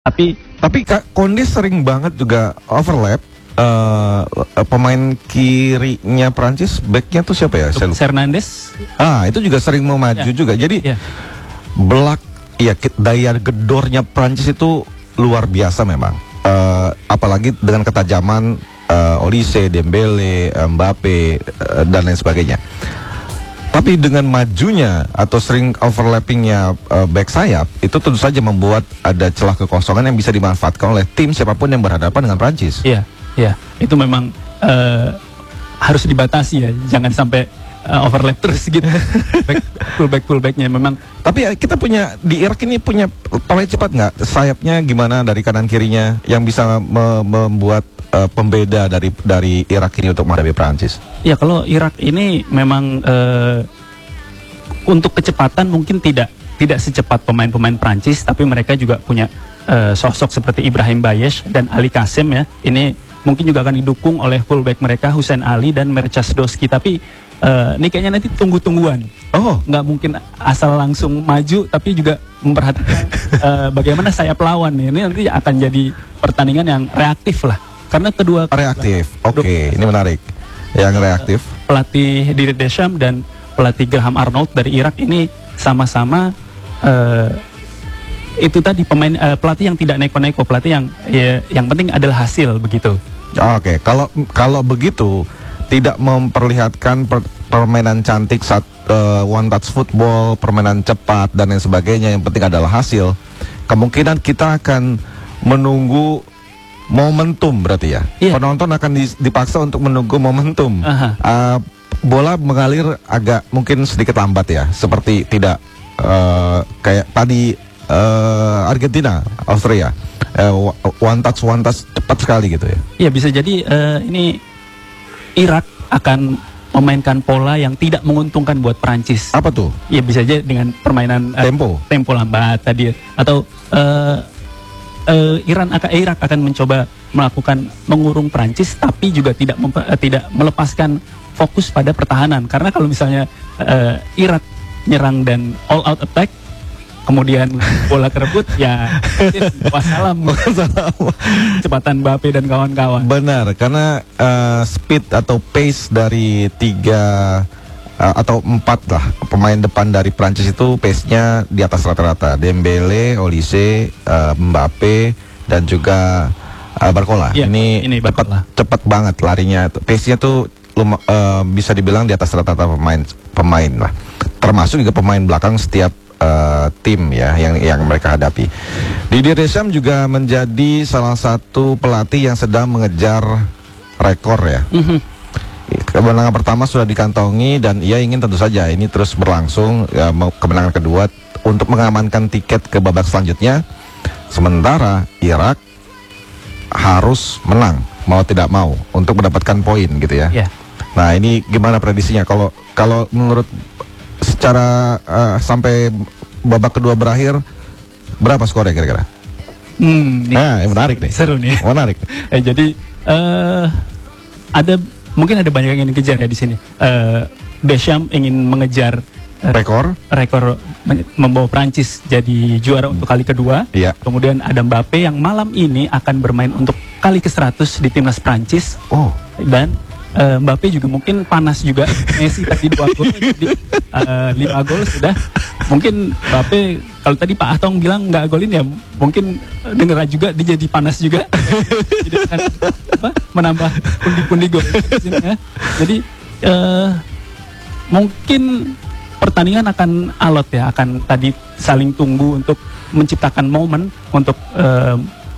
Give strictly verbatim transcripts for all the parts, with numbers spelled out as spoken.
Tapi tapi Kak Konde sering banget juga overlap. Uh, pemain kirinya Prancis, backnya tuh siapa ya? Lucas Hernandez. Ah, itu juga sering mau maju ya. juga. Jadi ya. belak, ya daya gedornya Prancis itu luar biasa memang. Uh, apalagi dengan ketajaman uh, Olise, Dembele, Mbappe uh, dan lain sebagainya. Tapi dengan majunya atau sering overlappingnya uh, back sayap, itu tentu saja membuat ada celah kekosongan yang bisa dimanfaatkan oleh tim siapapun yang berhadapan dengan Prancis. Iya. Ya, itu memang uh, harus dibatasi ya, jangan sampai uh, overlap terus gitu. Back, fullback fullbacknya memang. Tapi ya, kita punya di Irak ini punya paling cepat nggak sayapnya gimana dari kanan kirinya yang bisa me membuat uh, pembeda dari dari Irak ini untuk menghadapi Prancis. Ya kalau Irak ini memang uh, untuk kecepatan mungkin tidak tidak secepat pemain-pemain Prancis, tapi mereka juga punya uh, sosok seperti Ibrahim Bayesh dan Ali Kassim ya. Ini mungkin juga akan didukung oleh fullback mereka Hussein Ali dan Merchas Doski. Tapi uh, ini kayaknya nanti tunggu-tungguan. Oh, nggak mungkin asal langsung maju, tapi juga memperhatikan uh, bagaimana sayap lawan. Ini nanti akan jadi pertandingan yang reaktif lah. Karena kedua reaktif. Oke, okay, ini menarik. Yang reaktif. Uh, pelatih Didier Deschamps dan pelatih Graham Arnold dari Irak ini sama-sama uh, itu tadi pemain uh, pelatih yang tidak neko-neko, pelatih yang ya, yang penting adalah hasil begitu. Oke, okay. kalau kalau begitu tidak memperlihatkan per, permainan cantik saat uh, one touch football, permainan cepat dan lain sebagainya, yang penting adalah hasil. Kemungkinan kita akan menunggu momentum berarti ya. Yeah. Penonton akan dipaksa untuk menunggu momentum. Uh-huh. uh, bola mengalir agak mungkin sedikit lambat ya, seperti tidak uh, kayak tadi uh, Argentina, Austria. Uh, one touch one touch cepat sekali gitu ya. Iya, bisa jadi uh, ini Irak akan memainkan pola yang tidak menguntungkan buat Prancis. Apa tuh? Iya, bisa aja dengan permainan uh, tempo tempo lambat tadi atau uh, uh, Iran akan eh, Irak akan mencoba melakukan mengurung Prancis tapi juga tidak uh, tidak melepaskan fokus pada pertahanan. Karena kalau misalnya uh, Irak nyerang dan all out attack, kemudian bola kerebut, ya wassalam, wassalam. Kecepatan Mbappe dan kawan-kawan. Benar, karena uh, speed atau pace dari tiga uh, atau empat lah pemain depan dari Prancis itu pace-nya di atas rata-rata. Dembele, Olise, uh, Mbappe dan juga uh, Barcola. Ya, ini ini cepat cepat banget larinya. Pace-nya tuh luma, uh, bisa dibilang di atas rata-rata pemain pemain lah. Termasuk juga pemain belakang setiap Uh, tim ya yang yang mereka hadapi. Didier Deschamps juga menjadi salah satu pelatih yang sedang mengejar rekor ya. Mm-hmm. Kemenangan pertama sudah dikantongi dan ia ingin tentu saja ini terus berlangsung ya, kemenangan kedua untuk mengamankan tiket ke babak selanjutnya. Sementara Irak harus menang mau tidak mau untuk mendapatkan poin gitu ya. Yeah. Nah, ini gimana prediksinya kalau kalau menurut secara uh, sampai babak kedua berakhir berapa skornya kira-kira? Hmm, nah, menarik nih. Seru nih. Menarik. eh, jadi uh, ada mungkin ada banyak yang ingin dikejar ya di sini. Uh, Deschamps ingin mengejar uh, rekor rekor membawa Prancis jadi juara untuk kali kedua. Iya. Kemudian ada Mbappe yang malam ini akan bermain untuk kali ke seratus di timnas Prancis. Oh. Dan Uh, Mbappe juga mungkin panas juga. Messi tadi dua gol, jadi uh, lima gol sudah. Mungkin Mbappe kalau tadi Pak Ahtong bilang nggak golin ya, mungkin dengar juga dia jadi panas juga. Jadi akan apa, menambah pundi-pundi gol. Ya. Jadi uh, mungkin pertandingan akan alot ya, akan tadi saling tunggu untuk menciptakan momen untuk uh,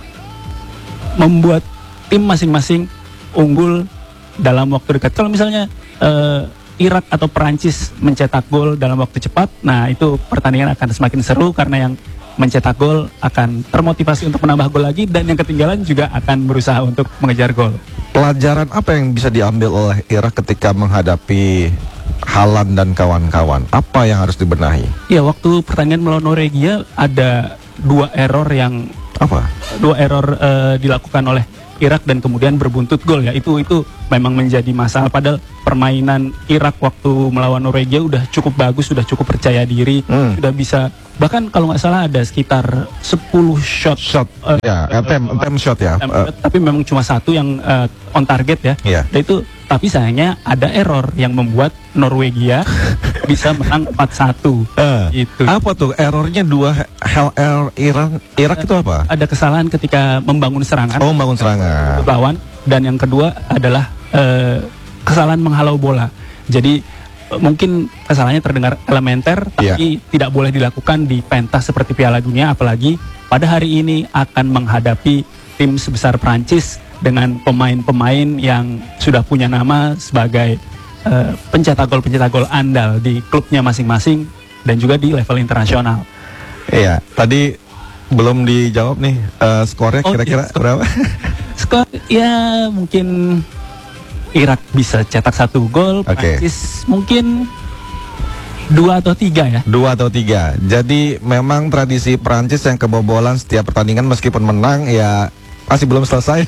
membuat tim masing-masing unggul dalam waktu dekat. Kalau misalnya uh, Irak atau Perancis mencetak gol dalam waktu cepat, nah itu pertandingan akan semakin seru karena yang mencetak gol akan termotivasi untuk menambah gol lagi dan yang ketinggalan juga akan berusaha untuk mengejar gol. Pelajaran apa yang bisa diambil oleh Irak ketika menghadapi Haaland dan kawan-kawan? Apa yang harus dibenahi? Ya, waktu pertandingan melawan Norwegia ada dua error yang apa? Dua error uh, dilakukan oleh Irak dan kemudian berbuntut gol ya. Itu itu memang menjadi masalah, padahal permainan Irak waktu melawan Norwegia udah cukup bagus, sudah cukup percaya diri, Hmm. sudah bisa, bahkan kalau nggak salah ada sekitar sepuluh shot Shot, eh, ya, eh, attempt, attempt shot ya. attempt Eh, shot, tapi memang cuma satu yang eh, on target ya. Iya. Dan itu, tapi sayangnya ada error yang membuat Norwegia bisa menang empat satu. eh, Itu. Apa tuh errornya dua hell air Iran Irak itu apa? Ada kesalahan ketika membangun serangan Oh, bangun serangan. lawan, dan yang kedua adalah eh, kesalahan menghalau bola. Jadi eh, mungkin kesalahannya terdengar elementer, tapi tidak boleh dilakukan di pentas seperti Piala Dunia, apalagi pada hari ini akan menghadapi tim sebesar Prancis dengan pemain-pemain yang sudah punya nama sebagai eh, pencetak gol pencetak gol andal di klubnya masing-masing dan juga di level internasional. Iya, tadi belum dijawab nih eh, skornya Oh, kira-kira iya, skor. berapa? Skor ya mungkin Irak bisa cetak satu gol, Oke. Prancis mungkin dua atau tiga ya. Dua atau tiga. Jadi memang tradisi Prancis yang kebobolan setiap pertandingan meskipun menang ya masih belum selesai.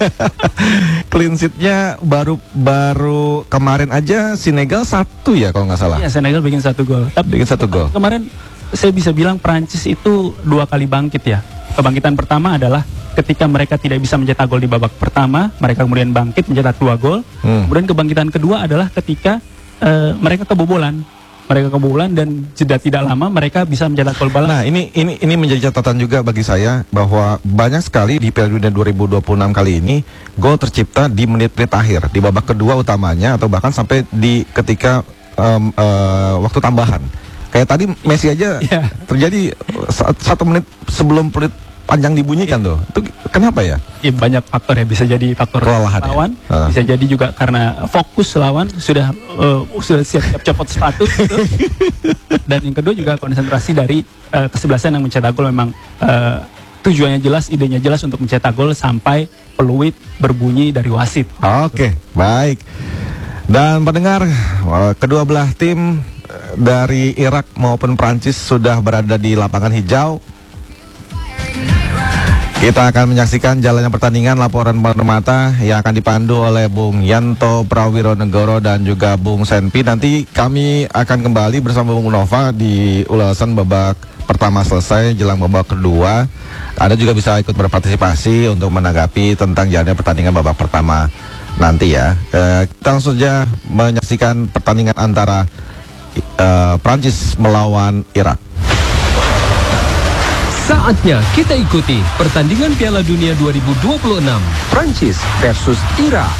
Clean sheet-nya baru baru kemarin aja Senegal satu ya kalau nggak salah. Iya, Senegal bikin satu gol. Tapi Bikin satu gol. kemarin saya bisa bilang Prancis itu dua kali bangkit ya. Kebangkitan pertama adalah ketika mereka tidak bisa mencetak gol di babak pertama, mereka kemudian bangkit mencetak dua gol. Hmm. Kemudian kebangkitan kedua adalah ketika eh, mereka kebobolan. Mereka kebobolan dan jeda tidak lama mereka bisa mencetak gol balas. Nah, ini ini ini menjadi catatan juga bagi saya bahwa banyak sekali di Piala Dunia dua ribu dua puluh enam kali ini gol tercipta di menit-menit akhir, di babak kedua utamanya atau bahkan sampai di ketika em, eh, waktu tambahan. Kayak tadi Messi aja Iya. terjadi sa- satu menit sebelum peluit panjang dibunyikan tuh. Itu kenapa ya? Ya, banyak faktor ya, bisa jadi faktor Kelelahan ya? lawan, Ah. bisa jadi juga karena fokus lawan sudah eh, sudah siap-siap copot sepatu gitu. Dan yang kedua juga konsentrasi dari eh, kesebelasan yang mencetak gol, memang eh, tujuannya jelas, idenya jelas untuk mencetak gol sampai peluit berbunyi dari wasit. Oke, baik. Dan pendengar, eh, kedua belah tim eh, dari Irak maupun Prancis sudah berada di lapangan hijau. Kita akan menyaksikan jalannya pertandingan, laporan mata yang akan dipandu oleh Bung Yanto Prawironegoro dan juga Bung Senpi. Nanti kami akan kembali bersama Bung Nova di ulasan babak pertama selesai jelang babak kedua. Anda juga bisa ikut berpartisipasi untuk menanggapi tentang jalannya pertandingan babak pertama nanti ya. Eh, kita langsung saja menyaksikan pertandingan antara eh, Prancis melawan Irak. Saatnya kita ikuti pertandingan Piala Dunia dua ribu dua puluh enam Prancis versus Irak.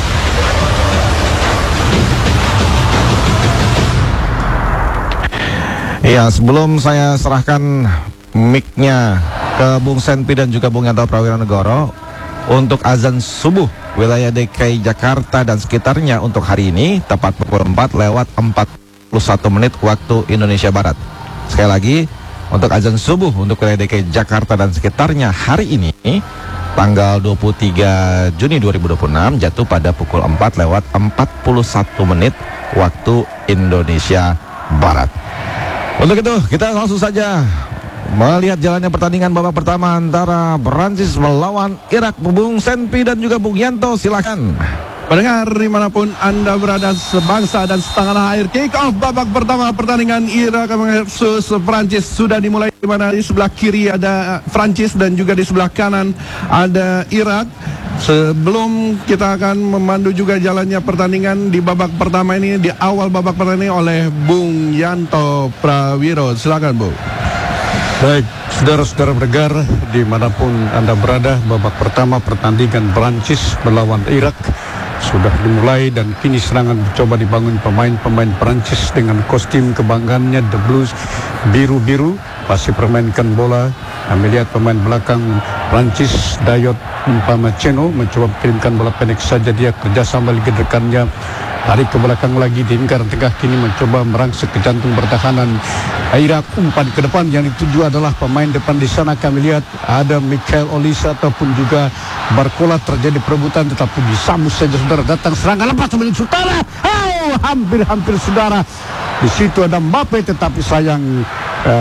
Iya, sebelum saya serahkan mic-nya ke Bung Senpi dan juga Bung Yanto Prawironegoro untuk azan subuh wilayah D K I Jakarta dan sekitarnya untuk hari ini tepat pukul empat lewat empat puluh satu menit waktu Indonesia Barat. Sekali lagi, untuk azan subuh untuk wilayah D K I Jakarta dan sekitarnya hari ini tanggal dua puluh tiga Juni dua ribu dua puluh enam jatuh pada pukul empat lewat empat puluh satu menit waktu Indonesia Barat. Untuk itu kita langsung saja melihat jalannya pertandingan babak pertama antara Prancis melawan Irak. Bung Senpi dan juga Bung Yanto, silakan. Pendengar dimanapun Anda berada sebangsa dan setanah air, kick off babak pertama pertandingan Irak versus Prancis sudah dimulai, di mana di sebelah kiri ada Prancis dan juga di sebelah kanan ada Irak. Sebelum kita akan memandu juga jalannya pertandingan di babak pertama ini, di awal babak pertama ini oleh Bung Yanto Prawiro. Silakan, Bu. Baik, saudara-saudara pendengar dimanapun Anda berada, babak pertama pertandingan Prancis melawan Irak sudah dimulai dan kini serangan mencoba dibangun pemain-pemain Prancis dengan kostum kebanggaannya The Blues biru-biru, masih permainkan bola. Kami lihat pemain belakang Prancis Dayot Mpameceno mencoba kirimkan bola pendek saja, dia kerjasama dengan rekannya. Tarik ke belakang lagi di lingkaran tengah, kini mencoba merangsek ke jantung pertahanan Irak. Umpan ke depan yang dituju adalah pemain depan. Di sana kami lihat ada Michael Olise ataupun juga Barcola. Terjadi perebutan tetapi disambut saja, saudara. Datang serangan lepas milik saudara. Oh, hampir-hampir saudara. Di situ ada Mbappe tetapi sayang eh,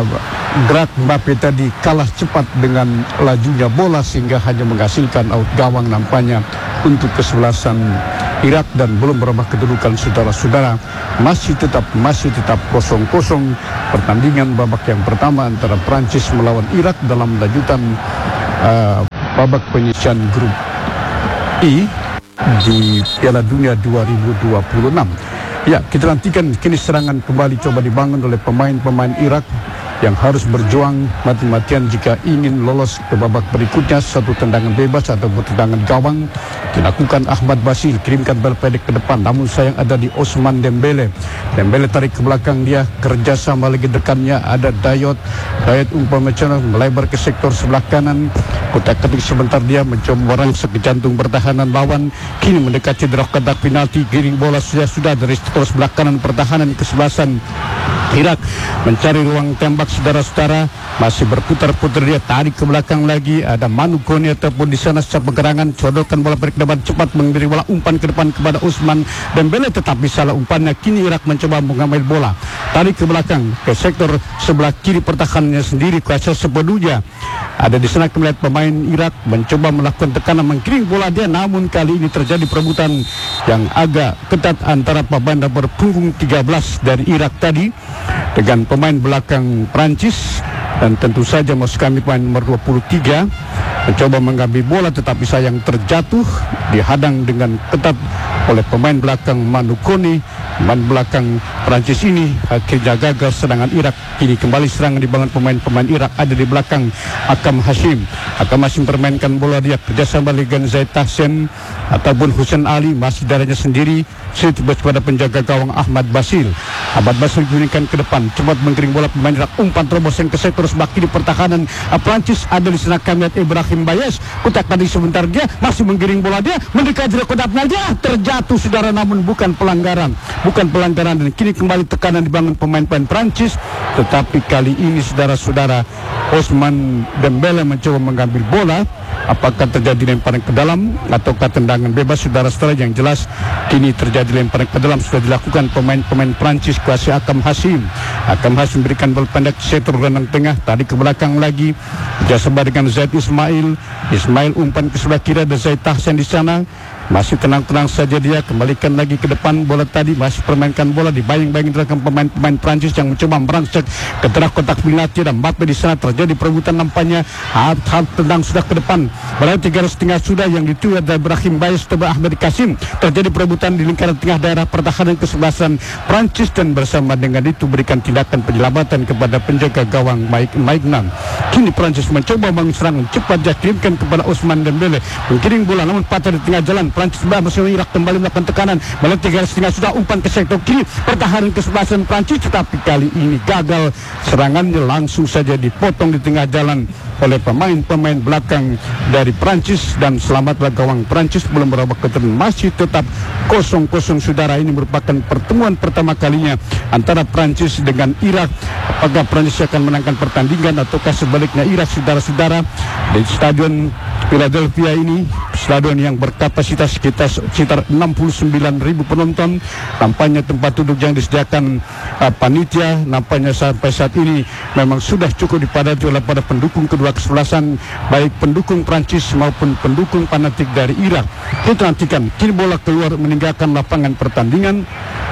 gerak Mbappe tadi kalah cepat dengan lajunya bola sehingga hanya menghasilkan out gawang nampaknya untuk kesebelasan Irak, dan belum berubah kedudukan saudara-saudara. Masih tetap masih tetap kosong kosong pertandingan babak yang pertama antara Prancis melawan Irak dalam lanjutan uh, babak penyisian grup I di Piala Dunia dua ribu dua puluh enam. Ya, kita nantikan kini serangan kembali coba dibangun oleh pemain-pemain Irak yang harus berjuang mati-matian jika ingin lolos ke babak berikutnya. Satu tendangan bebas atau tendangan gawang dilakukan Ahmad Basil, kirimkan bola pendek ke depan, namun sayang ada di Ousmane Dembele. Dembele tarik ke belakang, dia kerjasama lagi dekannya ada Dayot. Dayot umpamanya melebar ke sektor sebelah kanan, kotak-katik sebentar dia mencoba merangsek ke jantung pertahanan lawan. Kini mendekati drop kotak penalti, giring bola sudah-sudah dari sektor sebelah kanan pertahanan kesebelasan Irak mencari ruang tembak saudara-saudara, masih berputar-putar dia tarik ke belakang lagi, ada Manu Kone ataupun di sana secara pergerakan codolkan bola balik ke depan cepat memberi bola umpan ke depan kepada Ousmane Dembele, tetapi salah umpannya. Kini Irak mencoba mengambil bola tarik ke belakang ke sektor sebelah kiri pertahanannya sendiri kuasa sepenuhnya. Ada di sana melihat pemain Irak mencoba melakukan tekanan menggiring bola dia, namun kali ini terjadi perebutan yang agak ketat antara pemain nomor punggung tiga belas dari Irak tadi dengan pemain belakang Prancis, dan tentu saja maksud kami pemain nomor dua puluh tiga mencoba mengambil bola tetapi sayang terjatuh, dihadang dengan ketat oleh pemain belakang Manu Kone. Pemain belakang Prancis ini akhirnya gagal serangan Irak. Kini kembali serangan dibangun pemain-pemain Irak ada di belakang Akam Hashim. Akam Hashim permainkan bola dia kerjasama dengan Zaid Tahsin ataupun Hussein Ali, masih darahnya sendiri sedikit kepada penjaga gawang Ahmad Basil. Ahmad Basil digunakan ke depan, cepat menggiring bola pemain Irak, umpan terobos yang ke sektor sebelah kiri pertahanan Prancis. Ada di sana kami lihat Ibrahim Bayes, kotak tadi sebentar dia masih menggiring bola dia mendekati kotak penalti, terjatuh saudara, namun bukan pelanggaran, bukan pelanggaran dan kini kembali tekanan dibangun pemain-pemain Prancis, tetapi kali ini saudara-saudara Ousmane Dembele mencoba mengambil bola. Apakah terjadi lemparan ke dalam ataukah tendangan bebas saudara-saudara? Yang jelas kini terjadi lemparan ke dalam sudah dilakukan pemain-pemain Prancis kuasa Akam Hashim. Akam Hashim memberikan bola pendek sektor renang tengah, tadi ke belakang lagi kerjasama dengan Zaid Ismail. Ismail umpan ke sebelah kiri, ada Zaid Tahsin di sana. Masih tenang-tenang saja dia, kembalikan lagi ke depan bola tadi, masih permainkan bola dibayang-bayang dengan pemain-pemain Prancis yang mencoba merangsek ke tengah kotak penalti, dan Mbappe di sana terjadi perebutan nampaknya. Hal-hal tendang sudah ke depan, bola tiga ratus setengah sudah yang dituju dari Ibrahim Bayes coba Ahmad Kasim, terjadi perebutan di lingkaran tengah daerah pertahanan kesebelasan Prancis, dan bersama dengan itu berikan tindakan penyelamatan kepada penjaga gawang Mike Maignan. Kini Prancis mencoba mengeserangan cepat dia kirimkan kepada Ousmane Dembele, menggiring bola namun patah di tengah jalan. Prancis bersama Irak kembali melakukan tekanan, bola tiga setengah sudah umpan ke sektor kiri pertahanan kesebelasan Prancis, tetapi kali ini gagal serangannya, langsung saja dipotong di tengah jalan oleh pemain-pemain belakang dari Prancis, dan selamatlah gawang Prancis belum berubah keterangan, masih tetap kosong kosong saudara. Ini merupakan pertemuan pertama kalinya antara Prancis dengan Irak. Apakah Prancis akan menangkan pertandingan ataukah sebaliknya Irak saudara-saudara? Di stadion Philadelphia ini, stadion yang berkapasitas sekitar, sekitar enam puluh sembilan ribu penonton, nampaknya tempat duduk yang disediakan uh, panitia nampaknya sampai saat ini memang sudah cukup dipadati oleh pada pendukung kedua kesebelasan, baik pendukung Prancis maupun pendukung fanatik dari Irak. Kita nantikan kini bola keluar meninggalkan lapangan pertandingan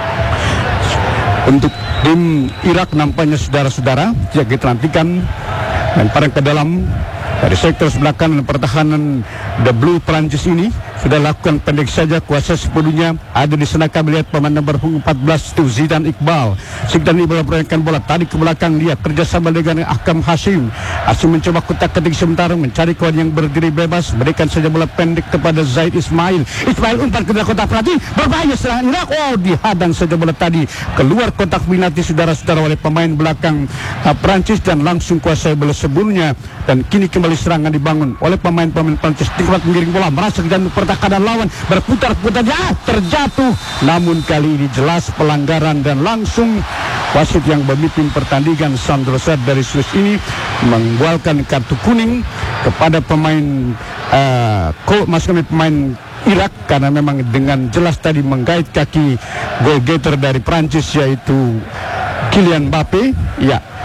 untuk tim Irak. Nampaknya saudara-saudara, ya kita nantikan lemparan ke dalam dari sektor sebelah kanan pertahanan The Blue Prancis ini sudah lakukan pendek saja, kuasa sepenuhnya. Ada di sana kami lihat pemain nomor empat belas itu Zidane Iqbal. Zidane Iqbal meraihkan bola tadi ke belakang, dia kerjasama dengan Akam Hashim. Hashim mencoba kotak-katik sementara mencari kawan yang berdiri bebas, berikan saja bola pendek kepada Zaid Ismail. Ismail umpan ke dalam kotak penalti, berbahaya serangan Irak. Oh, dihadang saja bola tadi keluar kotak penalti saudara-saudara oleh pemain belakang uh, Prancis, dan langsung kuasai bola sebelumnya. Dan kini kembali serangan dibangun oleh pemain-pemain Prancis, tingkat mengiring bola merasa ke jantung pertahanan lawan, berputar-putar ya, terjatuh. Namun kali ini jelas pelanggaran, dan langsung wasit yang memimpin pertandingan Sandro Sad dari Swiss ini mengeluarkan kartu kuning kepada pemain uh, masuk pemain Irak, karena memang dengan jelas tadi menggait kaki goal getter dari Prancis yaitu Kylian Mbappe. Ya,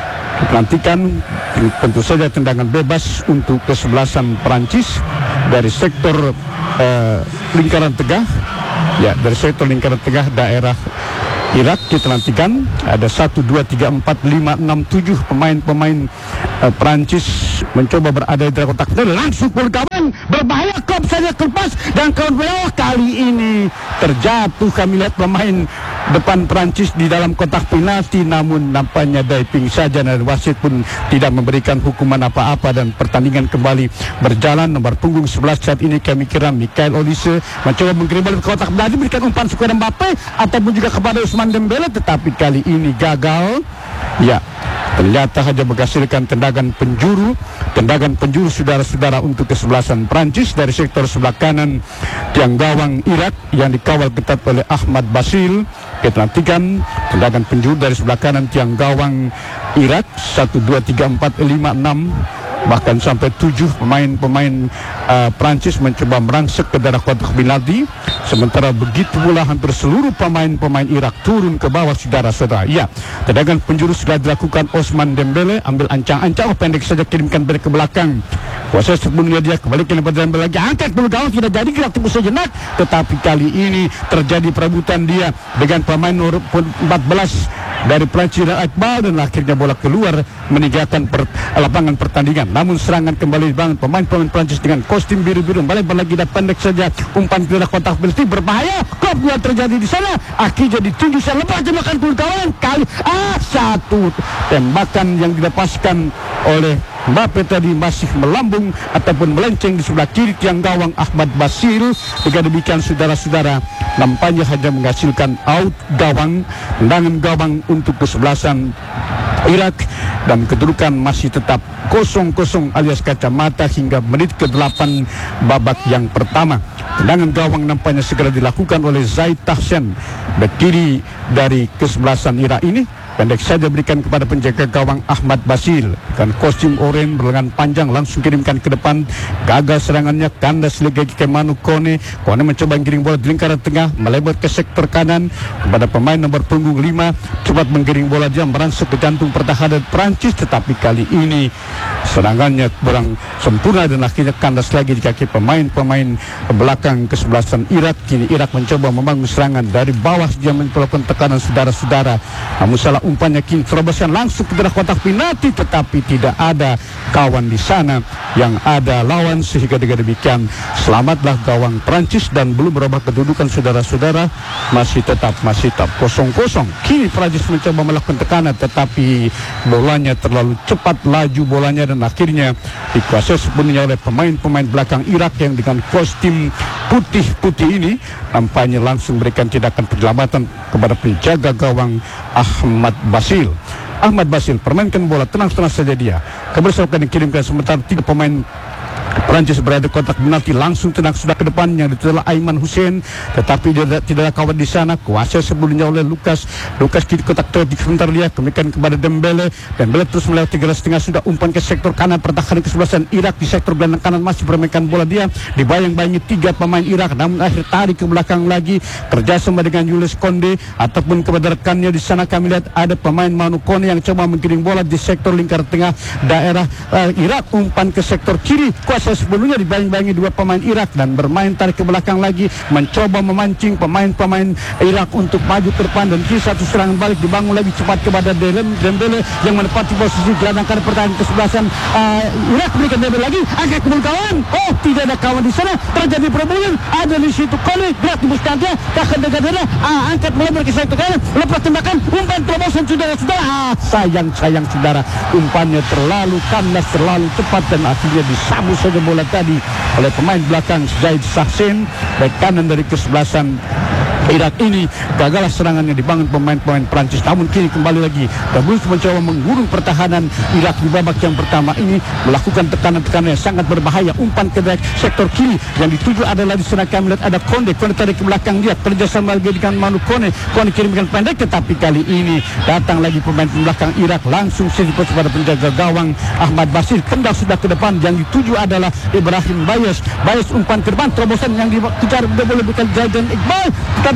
Nantikan tentu saja tendangan bebas untuk kesebelasan Prancis dari sektor uh, lingkaran tengah. Ya, dari sektor lingkaran tengah daerah Irak. Kita nantikan ada satu, dua, tiga, empat, lima, enam, tujuh pemain-pemain uh, Prancis mencoba berada di dalam kotak penalti. Langsung kawan berbahaya, kop saja kelepas dan kawan bawah. Kali ini terjatuh kami lihat pemain depan Prancis di dalam kotak penalti, namun nampaknya diving saja dan wasit pun tidak memberikan hukuman apa-apa dan pertandingan kembali berjalan. Nomor punggung sebelas saat ini kami kira Michael Olise mencoba mengirim bola ke kotak penalti, berikan umpan kepada Mbappe ataupun juga kepada Ousmane Dembele, tetapi kali ini gagal. Ya, ternyata hanya menghasilkan tendangan penjuru. Tendangan penjuru saudara-saudara untuk kesebelasan Prancis dari sektor sebelah kanan tiang gawang Irak yang dikawal ketat oleh Ahmad Basil. Kita nantikan tendangan penjuru dari sebelah kanan tiang gawang Irak. Satu, dua, tiga, empat, lima, enam, bahkan sampai tujuh pemain-pemain uh, Prancis mencoba merangsek ke daerah kotak penalti. Sementara begitu pula hampir seluruh pemain-pemain Irak turun ke bawah saudara-saudara. Ya, tendangan penjuru sudah dilakukan Ousmane Dembele, ambil ancang-ancang, oh, pendek saja kirimkan balik ke belakang. Kuasa sebelumnya dia kembali ke lembaga Dembele lagi, angkat dulu gawang, tidak jadi, gerak tunggu sejenak. Tetapi kali ini terjadi perebutan dia dengan pemain nomor empat belas dari Prancis dan Iqbal, dan akhirnya bola keluar meninggalkan per, lapangan pertandingan. Namun serangan kembali dibangun pemain-pemain Prancis dengan kostum biru-biru. Balik lagi dan pendek saja, umpan ke kotak penalti berbahaya. Kop dua terjadi di sana. Akhirnya ditunjuk saya lepas tembakan kawan kali ah satu tembakan yang dilepaskan oleh Mbappe tadi masih melambung ataupun melenceng di sebelah kiri tiang gawang Ahmad Basil. Dengan demikian saudara-saudara, nampaknya hanya menghasilkan out gawang, tendangan gawang untuk kesebelasan Irak, dan kedudukan masih tetap kosong kosong alias kacamata hingga menit ke delapan babak yang pertama. Tendangan gawang nampaknya segera dilakukan oleh Zaid Tahsen, bek kiri dari kesebelasan Irak ini. Pendek saja berikan kepada penjaga gawang Ahmad Basil, dan kostum oranye berlengan panjang langsung kirimkan ke depan. Gagal serangannya, kandas lagi ke Manu Kone. Kone mencoba giring bola di lingkaran tengah, melebar ke sektor kanan kepada pemain nomor punggung lima. Cepat menggiring bola, dia merangsek ke jantung pertahanan Prancis, tetapi kali ini serangannya kurang sempurna dan akhirnya kandas lagi di kaki pemain-pemain belakang kesebelasan Irak. Kini Irak mencoba membangun serangan dari bawah, dia melakukan tekanan saudara-saudara. Namun salah umpannya kini terobosan langsung ke daerah kotak penalti, tetapi tidak ada kawan di sana, yang ada lawan, sehingga dengan demikian selamatlah gawang Prancis dan belum berubah kedudukan saudara-saudara, masih tetap masih tetap kosong kosong. Kini Prancis mencoba melakukan tekanan, tetapi bolanya terlalu cepat laju bolanya dan akhirnya dikuasai sepenuhnya oleh pemain-pemain belakang Irak yang dengan kostum putih-putih ini nampaknya langsung berikan tindakan penyelamatan kepada penjaga gawang Ahmad Basil. Ahmad Basil permainkan bola, tenang-tenang saja dia. Kebersamaan dikirimkan, sementara tiga pemain Prancis berada di kotak penalti, langsung tenang sudah ke depan yang ditelah Aiman Hussein, tetapi dia tidak ada kawan di sana. Kuasa sebelumnya oleh Lukas Lukas kiri kotak penalti, sebentar dia kembalikan kepada Dembele. Dembele terus melewati garis tengah, sudah umpan ke sektor kanan pertahanan kesebelasan Irak. Di sektor gelandang kanan masih bermainkan bola dia, dibayang-bayangi tiga pemain Irak, namun akhir tarik ke belakang lagi, kerjasama dengan Jules Konde ataupun kepada rekannya. Di sana kami lihat ada pemain Manu Kone yang coba menggiring bola di sektor lingkar tengah daerah uh, Irak. Umpan ke sektor kiri, kuasa sebelumnya dibayang-bayangi dua pemain Irak dan bermain tarik ke belakang lagi, mencoba memancing pemain-pemain Irak untuk maju ke depan, dan kini satu serangan balik dibangun lebih cepat kepada Dembele yang menempati posisi gelandang kanan pertahanan kesebelasan uh, Irak. Berikan Dembele lagi, angkat ke kawan, oh tidak ada kawan di sana, terjadi perebutan, ada di situ Kone, gerak tembus kanannya, takkan dekat-dekat, ah, angkat melebar ke sektor kanan, lepas tembakan, umpan terobosan saudara-saudara, ah, sayang-sayang saudara, umpannya terlalu kandas, terlalu cepat, dan akhirnya disabu saja bola tadi oleh pemain belakang Zaid Tahsen, back kanan dari kesebelasan Irak ini. Gagal serangannya dibangun pemain-pemain Prancis, namun kini kembali lagi Gabus mencoba mengurung pertahanan Irak di babak yang pertama ini, melakukan tekanan-tekanan yang sangat berbahaya. Umpan ke sektor kiri yang dituju adalah di sana kami lihat ada Konde. Konde tarik ke belakang dia, kerjasama lagi dengan Manu Kone. Kone kirimkan pendek, tetapi kali ini datang lagi pemain belakang Irak, langsung sirkus pada penjaga gawang Ahmad Basil. Kendal sudah ke depan, yang dituju adalah Ibrahim Bayes. Bayes umpan ke depan, terobosan yang dikejar, dia boleh bukan Zaidan Iqbal, tetapi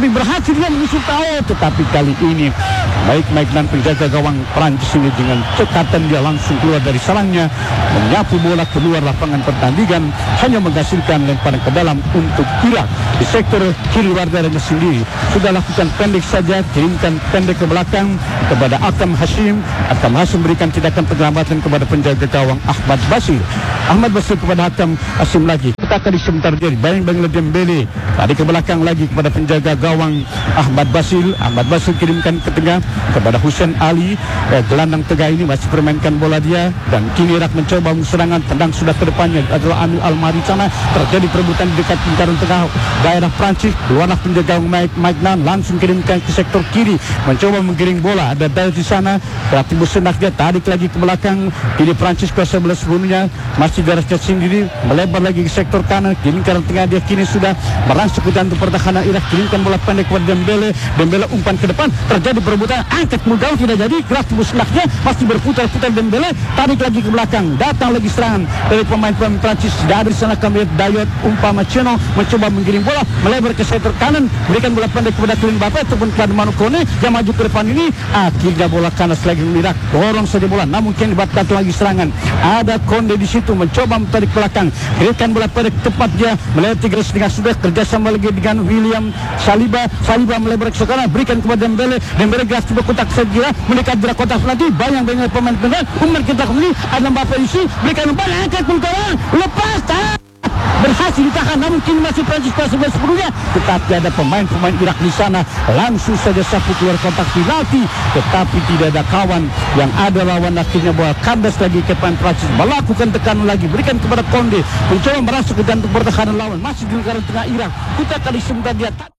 tapi berhasil dia menusuk Tao. Tetapi kali ini baik Maignan penjaga gawang Prancis ini dengan cekatan dia langsung keluar dari sarangnya, menyapu bola keluar lapangan pertandingan, hanya menghasilkan lemparan ke dalam untuk Irak. Di sektor kiri warganya sendiri sudah lakukan pendek saja, kirimkan pendek ke belakang kepada Akam Hashim. Akam Hashim berikan tindakan penyelamatan kepada penjaga gawang Ahmad Basir. Ahmad Basir kepada Akam Hashim lagi. Kita akan sebentar jadi bayang-bayang Dembele. Tadi ke belakang lagi kepada penjaga gawang Ahmad Basir. Ahmad Basir kirimkan ke tengah kepada Hussein Ali. Eh, gelandang tegak ini masih permainkan bola dia, dan kini Irak mencoba serangan, tendang sudah ke depannya adalah Amil Almari sana. Terjadi perebutan di dekat lingkaran tengah daerah Prancis. Keluarlah penjaga Mike Maignan langsung kirimkan ke sektor kiri, mencoba menggiring bola. Ada Dal di sana, kreatif senak dia tarik lagi ke belakang. Kini Prancis kuasa bola sebelumnya masih darahnya sendiri, melebar lagi ke sektor kanan, lingkaran tengah dia kini sudah merangsek ke jantung pertahanan Irak. Kirimkan bola pendek kepada Dembele. Dembele umpan ke depan, terjadi perebutan, angkat Mulgau tidak jadi. Kreatif senaknya masih berputar-putar. Dembele tarik lagi ke belakang, datang lagi serangan dari pemain-pemain Prancis. Dari sana kami lihat Dayot umpama Ceno mencoba menggiring bola, melebar ke sektor kanan, berikan bola pendek kepada Kylian Mbappe ataupun kepada Manu Kone yang maju ke depan ini. Akhirnya bola kanas lagi Irak, dorong saja bola, namun kini datang lagi serangan. Ada Konde di situ mencoba menarik belakang, berikan bola pendek tepat dia melewati garis tengah, sudah kerjasama lagi dengan William Saliba. Saliba melebar ke kanan, berikan kepada Dembele. Dembele gas coba kotak saja, mendekat di kotak nanti bayang-bayang pemain-pemain umur kita kembali. Ada Mbappe isi, berikan umpan, angkat Mulgau, lepas, tak berhasil ditahan, namun kini masih Prancis kuasa bola sepuluhnya. Tetapi ada pemain-pemain Irak di sana langsung saja sapu keluar kotak penalti, tetapi tidak ada kawan yang ada lawan. Akhirnya bola kandas lagi ke pemain Prancis, melakukan tekanan lagi, berikan kepada Konde, mencoba merasuk ke jantung pertahanan lawan, masih di lingkaran tengah Irak. Kita kali sebentar dia